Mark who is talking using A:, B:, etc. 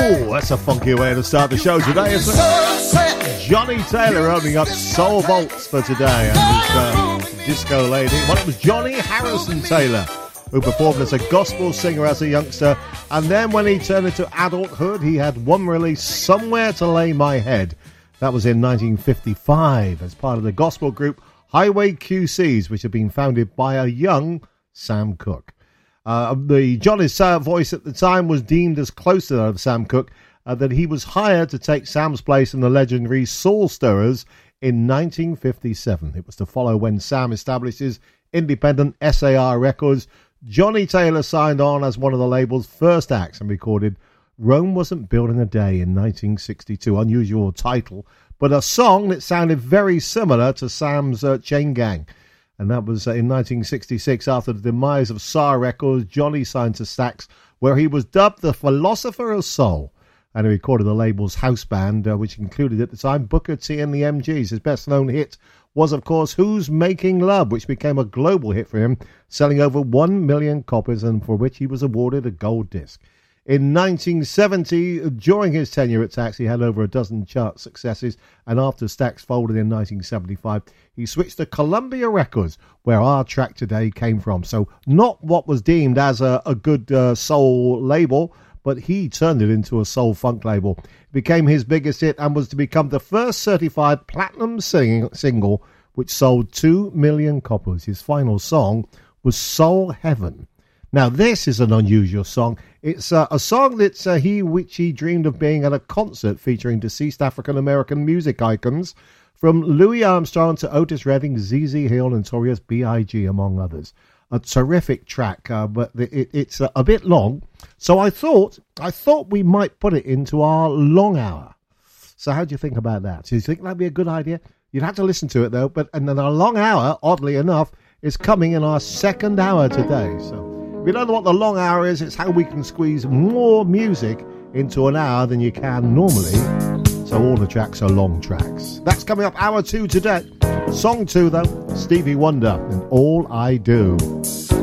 A: Oh, that's a funky way to start the show today, isn't it? Johnny Taylor opening up Soul Vaults for today, and his disco lady. Well, it was Johnny Harrison Taylor who performed as a gospel singer as a youngster, and then when he turned into adulthood, he had one release, Somewhere to Lay My Head. That was in 1955 as part of the gospel group Highway QCs, which had been founded by a young Sam Cooke. Johnny's voice at the time was deemed as close to that of Sam Cooke that he was hired to take Sam's place in the legendary Soul Stirrers in 1957. It was to follow when Sam established his independent SAR Records. Johnny Taylor signed on as one of the label's first acts and recorded Rome Wasn't Built in a Day in 1962. Unusual title, but a song that sounded very similar to Sam's Chain Gang. And that was in 1966, after the demise of SAR Records. Johnny signed to Stax, where he was dubbed the Philosopher of Soul. And he recorded the label's house band, which included at the time Booker T and the MGs. His best-known hit was, of course, Who's Making Love, which became a global hit for him, selling over 1 million copies, and for which he was awarded a gold disc. In 1970, during his tenure at Stax, he had over a dozen chart successes, and after Stax folded in 1975, he switched to Columbia Records, where our track today came from. So not what was deemed as a good soul label, but he turned it into a soul funk label. It became his biggest hit and was to become the first certified platinum single, which sold 2 million copies. His final song was Soul Heaven. Now, this is an unusual song. It's a song that which he dreamed of being at a concert featuring deceased African-American music icons, from Louis Armstrong to Otis Redding, ZZ Hill, Notorious B.I.G., among others. A terrific track, but it's a bit long. So I thought we might put it into our long hour. So how do you think about that? Do you think that'd be a good idea? You'd have to listen to it, though. And then our long hour, oddly enough, is coming in our second hour today. So if you don't know what the long hour is, it's how we can squeeze more music into an hour than you can normally. So all the tracks are long tracks. That's coming up hour 2 today. Song 2, though, Stevie Wonder and All I Do.